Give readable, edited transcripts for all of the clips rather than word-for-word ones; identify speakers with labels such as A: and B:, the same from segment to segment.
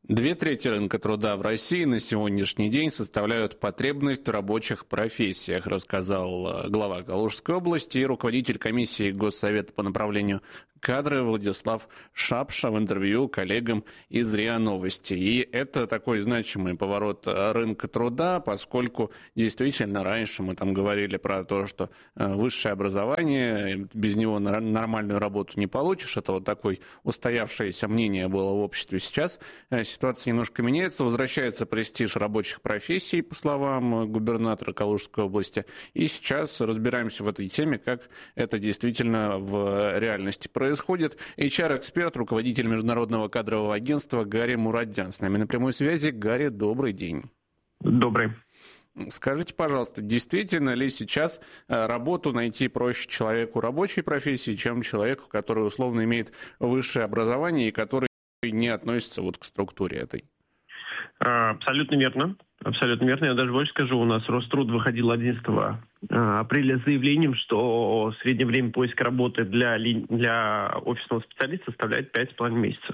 A: Две трети рынка труда в России на сегодняшний день составляют потребность в рабочих профессиях, рассказал глава Калужской области и руководитель комиссии Госсовета по направлению кадры Владислав Шапша в интервью коллегам из РИА Новости. И это такой значимый поворот рынка труда, поскольку действительно раньше мы там говорили про то, что высшее образование, без него нормальную работу не получишь. Это вот такое устоявшееся мнение было в обществе. Сейчас ситуация немножко меняется, возвращается престиж рабочих профессий, по словам губернатора Калужской области. И сейчас разбираемся в этой теме, как это действительно в реальности происходит. HR-эксперт, руководитель международного кадрового агентства Гарри Мурадян. С нами на прямой связи. Гарри, добрый день.
B: Добрый.
A: Скажите, пожалуйста, действительно ли сейчас работу найти проще человеку рабочей профессии, чем человеку, который условно имеет высшее образование и который не относится вот к структуре этой?
B: Абсолютно верно. Абсолютно верно. Я даже больше скажу, у нас Роструд выходил 11 апреля с заявлением, что среднее время поиска работы для офисного специалиста составляет 5,5 месяцев.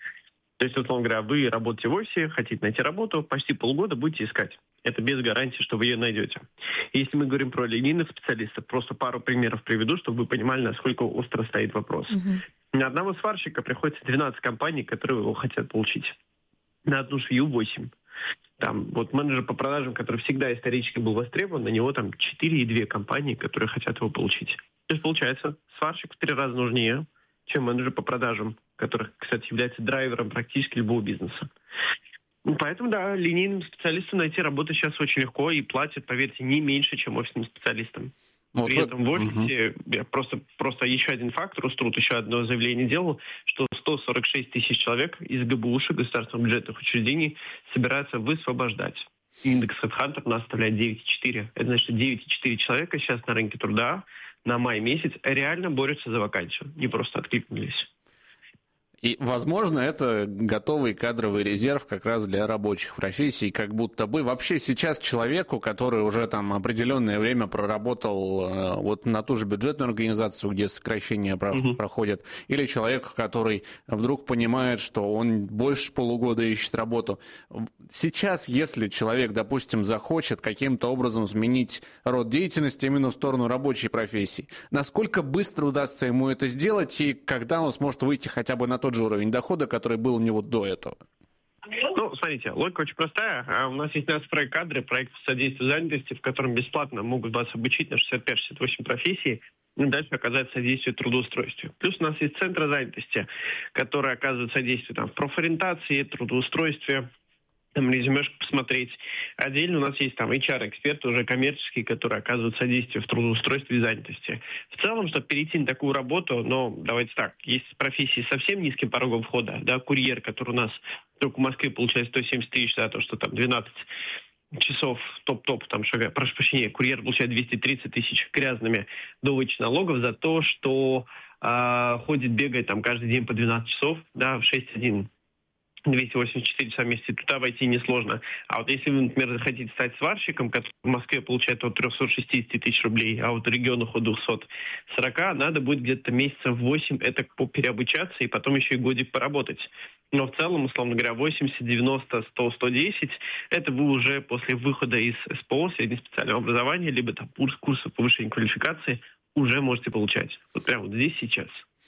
B: То есть, условно говоря, вы работаете в офисе, хотите найти работу, почти полгода будете искать. Это без гарантии, что вы ее найдете. Если мы говорим про линейных специалистов, просто пару примеров приведу, чтобы вы понимали, насколько остро стоит вопрос. На одного сварщика приходится 12 компаний, которые его хотят получить. На одну швею 8. Там вот менеджер по продажам, который всегда исторически был востребован, на него там 4,2 компании, которые хотят его получить. То есть получается, сварщик в 3 раза нужнее, чем менеджер по продажам, который, кстати, является драйвером практически любого бизнеса. Поэтому, да, линейным специалистам найти работу сейчас очень легко и платят, поверьте, не меньше, чем офисным специалистам. При этом в офисе, я просто еще один факт, Роструд еще одно заявление делал, что 146 тысяч человек из ГБУшек, государственных бюджетных учреждений, собираются высвобождать. Индекс HeadHunter у нас составляет 9,4. Это значит, что 9,4 человека сейчас на рынке труда на май месяц реально борются за вакансию, не просто откликнулись.
A: И, возможно, это готовый кадровый резерв как раз для рабочих профессий, как будто бы вообще сейчас человеку, который уже там определенное время проработал вот на ту же бюджетную организацию, где сокращения проходят, или человеку, который вдруг понимает, что он больше полугода ищет работу. Сейчас, если человек, допустим, захочет каким-то образом сменить род деятельности именно в сторону рабочей профессии, насколько быстро удастся ему это сделать и когда он сможет выйти хотя бы на тот же уровень дохода, который был у него до этого?
B: Ну, смотрите, логика очень простая. У нас есть наш проект «Кадры», проект содействия занятости, в котором бесплатно могут вас обучить на 65-68 профессий и дальше оказать содействие трудоустройству. Плюс у нас есть центры занятости, которые оказывают содействие там, в профориентации, трудоустройстве, там резюмешку посмотреть. Отдельно у нас есть там HR-эксперты уже коммерческие, которые оказывают содействие в трудоустройстве и занятости. В целом, чтобы перейти на такую работу, давайте так, есть профессии с совсем низким порогом входа, да, курьер, который у нас только в Москве получает 170 тысяч за то, что там 12 часов топ-топ, там, прошу прощения, курьер получает 230 тысяч грязными до вычета налогов за то, что ходит, бегает там каждый день по 12 часов, да, в 6-1. 284 часа в месяц туда войти несложно. А вот если вы, например, захотите стать сварщиком, который в Москве получает от 360 тысяч рублей, а вот в регионах от 240, надо будет где-то месяцев 8 это переобучаться и потом еще и годик поработать. Но в целом, условно говоря, 80, 90, 100, 110 это вы уже после выхода из СПО, среднеспециального образования, либо там курсов повышения квалификации уже можете получать. Вот прямо вот здесь сейчас.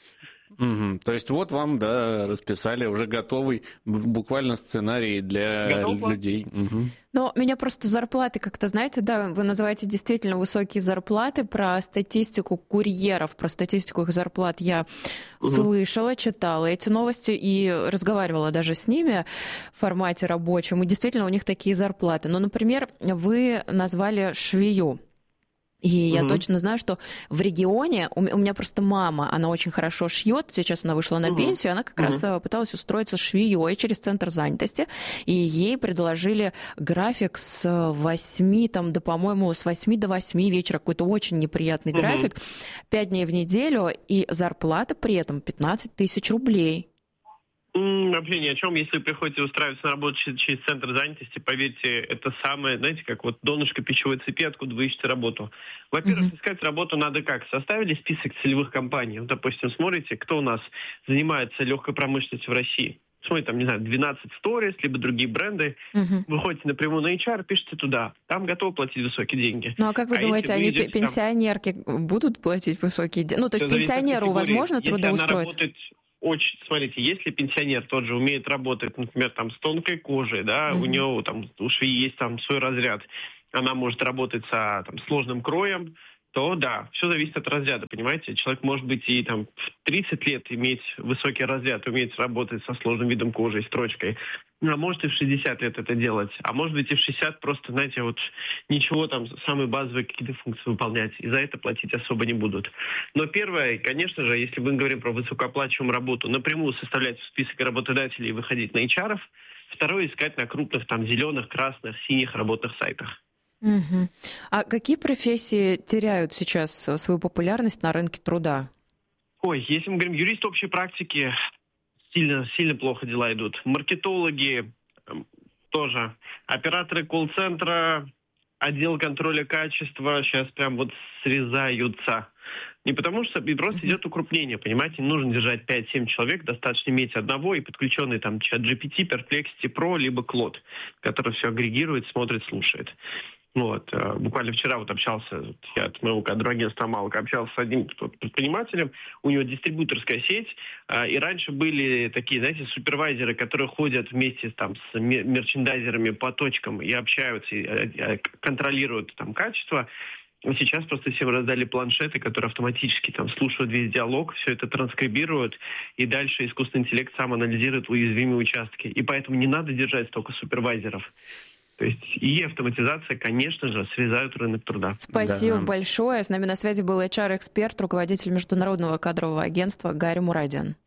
A: То есть вот вам, да, расписали уже готовый буквально сценарий для людей.
C: Но меня просто зарплаты как-то, знаете, да, вы называете действительно высокие зарплаты. Про статистику курьеров, про статистику их зарплат я слышала, читала эти новости и разговаривала даже с ними в формате рабочем. И действительно у них такие зарплаты. Но, например, вы назвали швею. И я точно знаю, что в регионе, у меня просто мама, она очень хорошо шьет, сейчас она вышла на пенсию, она как раз пыталась устроиться швеей через центр занятости, и ей предложили график с 8 до 8 вечера, какой-то очень неприятный график, 5 дней в неделю, и зарплата при этом 15 тысяч рублей.
B: Вообще ни о чем. Если вы приходите устраиваться на работу через центр занятости, поверьте, это самое, знаете, как вот донышко пищевой цепи, откуда вы ищете работу. Во-первых, искать работу надо как? Составили список целевых компаний. Вот, допустим, смотрите, кто у нас занимается легкой промышленностью в России. смотрите, там, не знаю, 12 Stories, либо другие бренды, вы ходите напрямую на HR, пишете туда, там готовы платить высокие деньги.
C: Ну, а как вы думаете, они пенсионерки будут платить высокие деньги? Ну, то есть пенсионеру возможно трудоустроить?
B: Очень, смотрите, если пенсионер тот же умеет работать, например, там с тонкой кожей, да, у него там у швеи есть там свой разряд, она может работать с сложным кроем, то да, все зависит от разряда, понимаете? Человек может быть и там в 30 лет иметь высокий разряд, уметь работать со сложным видом кожи, строчкой, а может и в 60 лет это делать, а может быть и в 60 просто, знаете, вот ничего там, самые базовые какие-то функции выполнять, и за это платить особо не будут. Но первое, конечно же, если мы говорим про высокооплачиваемую работу, напрямую составлять список работодателей и выходить на HR-ов, второе, искать на крупных там зеленых, красных, синих работных сайтах.
C: Угу. А какие профессии теряют сейчас свою популярность на рынке труда?
B: Ой, если мы говорим юрист общей практики, сильно плохо дела идут. Маркетологи тоже. Операторы колл-центра, отдел контроля качества сейчас прям вот срезаются. Не потому что просто идет укрупнение, понимаете, не нужно держать 5-7 человек, достаточно иметь одного и подключенный там чат GPT, Perplexity Pro, либо Claude, который все агрегирует, смотрит, слушает. Вот. Буквально вчера вот общался, я от моего кадрового агентства «Малка» общался с одним предпринимателем, у него дистрибьюторская сеть, и раньше были такие, знаете, супервайзеры, которые ходят вместе там с мерчендайзерами по точкам и общаются, и контролируют там качество. Сейчас просто всем раздали планшеты, которые автоматически там слушают весь диалог, все это транскрибируют, и дальше искусственный интеллект сам анализирует уязвимые участки. И поэтому не надо держать столько супервайзеров. То есть и автоматизация, конечно же, срезают рынок труда.
C: Спасибо большое. С нами на связи был HR-эксперт, руководитель международного кадрового агентства Гарри Мурадян.